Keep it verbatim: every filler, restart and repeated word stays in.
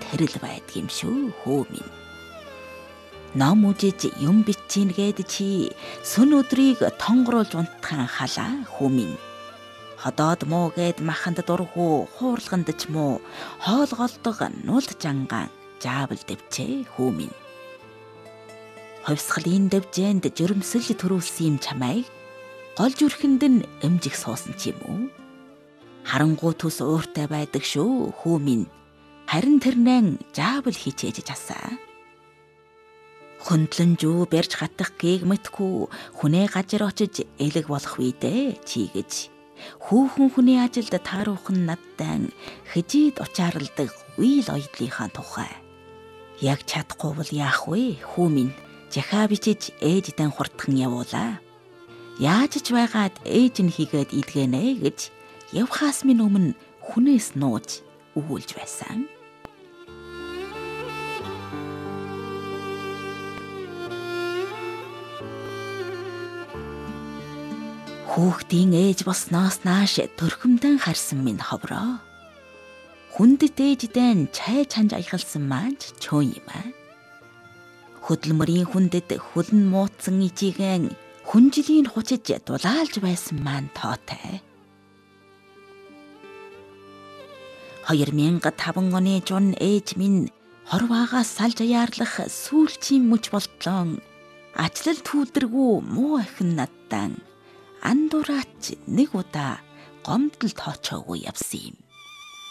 тэрэл байдгийм шүү хөө минь. Ном үжиж юм бичийн гээд чи сүн өдрийг тонгоруулж унтхан халаа хөө минь. Ходоод муу гээд маханд дургу хуурлаганд ч муу хоол голдог нул жангаан жаавал дэвчээ хүү минь. Ховсгалын дэвжээнд жөрөмсөлж төрүүлсэн юм чамайг голж үрхэнд нь эмжих суусан ч юм уу? Харангуй тус ууртай байдаг шүү хүү минь. Харин тэрнэн жаавал хичээж часаа. Хөндлөн жүү барьж хатах гийг мэдгүй хүнээ гажир очиж элэг болох үедээ чи гэж. Хүүхэн хүний ажилд тааруухан надтай хижид учаарладаг үйл оёдлынхаа тухай. Яг чадахгүй бол яах вэ хүү минь? Жахаа бичиж ээждэн хурдхан явуулаа. Яаж ч байгаад ээж нь хийгээд идгэнэ гэж явхаас минь өмнө хүнээс нууж өгүүлж байсан. Хүүхдийн ээж болсноос нааш төрхөмдөн харсан минь ховроо. Хүндэт ээждэн чай чанж аягалсан маань чөн юм аа. Хөдөлмөрийн хүндэт хөлн муудсан ижигэн хүнжилийн хучиж дулаалж байсан маань тоотой. хоёр мянга таван оны жун ээж минь хорваагаас салж аяарлах сүүлчийн мөч болтлон ачлал түүдэргүй муу ахин наддан андураач нэг удаа гомдол тоочоогүй явсан юм.